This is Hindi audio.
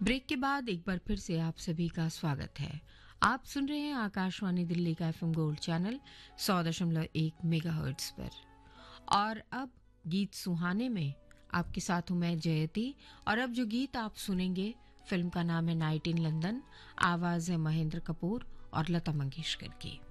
ब्रेक के बाद एक बार फिर से आप सभी का स्वागत है। आप सुन रहे हैं आकाशवाणी दिल्ली का एफएम गोल्ड चैनल 100.1 मेगाहर्ट्ज पर। और अब गीत सुहाने में आपके साथ हूं मैं जयती। और अब जो गीत आप सुनेंगे फिल्म का नाम है नाइट इन लंदन। आवाज है महेंद्र कपूर और लता मंगेशकर की।